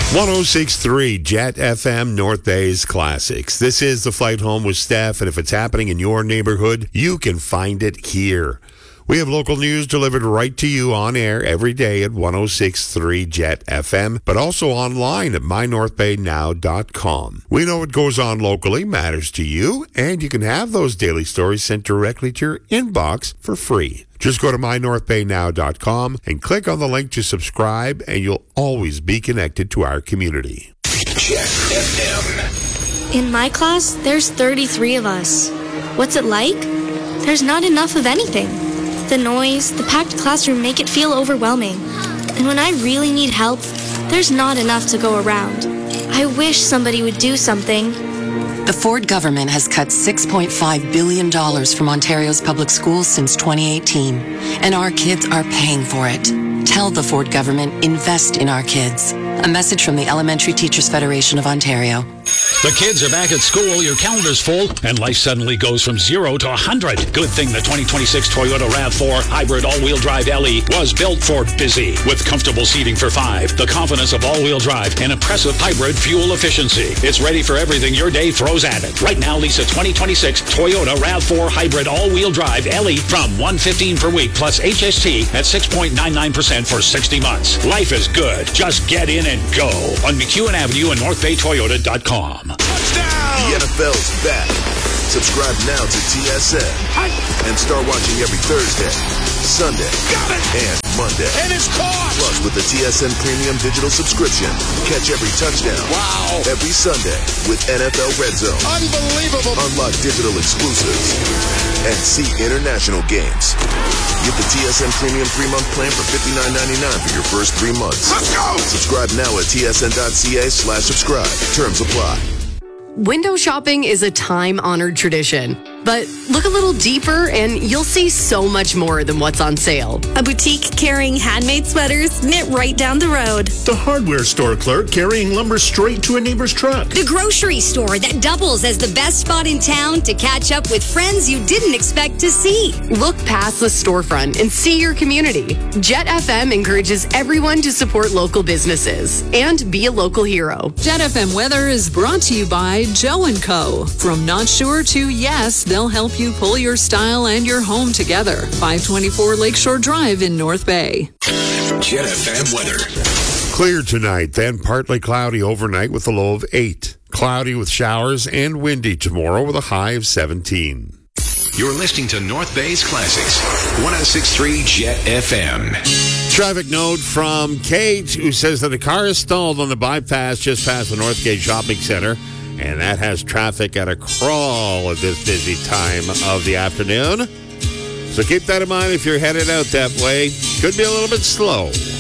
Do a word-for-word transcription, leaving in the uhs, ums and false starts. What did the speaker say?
one oh six point three Jet F M, North Bay's Classics. This is The Flight Home with Steph, and if it's happening in your neighborhood, you can find it here. We have local news delivered right to you on air every day at one oh six point three Jet F M, but also online at my north bay now dot com. We know what goes on locally matters to you, and you can have those daily stories sent directly to your inbox for free. Just go to my north bay now dot com and click on the link to subscribe, and you'll always be connected to our community. Jet F M. In my class, there's thirty-three of us. What's it like? There's not enough of anything. The noise, the packed classroom make it feel overwhelming. And when I really need help, there's not enough to go around. I wish somebody would do something. The Ford government has cut six point five billion dollars from Ontario's public schools since twenty eighteen, and our kids are paying for it. Tell the Ford government, invest in our kids. A message from the Elementary Teachers Federation of Ontario. The kids are back at school, your calendar's full, and life suddenly goes from zero to one hundred. Good thing the twenty twenty-six Toyota RAV four Hybrid All-Wheel Drive L E was built for busy. With comfortable seating for five, the confidence of all-wheel drive, and impressive hybrid fuel efficiency. It's ready for everything your day throws at it. Right now, lease a twenty twenty-six Toyota RAV four Hybrid All-Wheel Drive L E from one hundred fifteen dollars per week plus H S T at six point nine nine percent for sixty months. Life is good. Just get in and go on McEwen Avenue and north bay toyota dot com. Touchdown! The N F L's back. Subscribe now to T S N and start watching every Thursday, Sunday, Got it! and Monday. And it's caught! Plus, with the T S N Premium Digital subscription, catch every touchdown. Wow! Every Sunday with N F L Red Zone. Unbelievable! Unlock digital exclusives and see international games. Get the T S N Premium three-month plan for fifty-nine ninety-nine for your first three months. Let's go! Subscribe now at tsn.ca slash subscribe. Terms apply. Window shopping is a time-honored tradition, but look a little deeper and you'll see so much more than what's on sale. A boutique carrying handmade sweaters knit right down the road. The hardware store clerk carrying lumber straight to a neighbor's truck. The grocery store that doubles as the best spot in town to catch up with friends you didn't expect to see. Look past the storefront and see your community. Jet F M encourages everyone to support local businesses and be a local hero. Jet F M weather is brought to you by Joe and Co. From not sure to yes, they'll help you pull your style and your home together. five twenty-four Lakeshore Drive in North Bay. Jet F M weather. Clear tonight, then partly cloudy overnight with a low of eight. Cloudy with showers and windy tomorrow with a high of seventeen. You're listening to North Bay's Classics. one oh six point three Jet F M. Traffic note from Kate, who says that a car is stalled on the bypass just past the Northgate Shopping Center. And that has traffic at a crawl at this busy time of the afternoon. So keep that in mind if you're headed out that way. Could be a little bit slow.